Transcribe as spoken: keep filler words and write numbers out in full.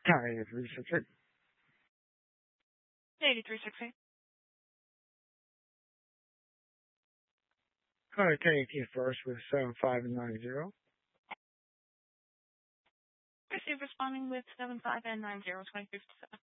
Hi, eighty-three sixty. eighty-three sixty. Hi, K T first with seven five and nine zero. Receive responding with seven five and nine zero twenty fifty-seven.